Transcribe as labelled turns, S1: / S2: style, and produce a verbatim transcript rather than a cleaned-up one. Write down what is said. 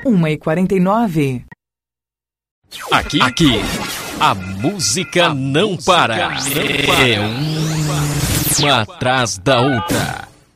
S1: uma e quarenta e nove.
S2: Aqui, aqui, a música, a não, música para. não para. É uma atrás da outra.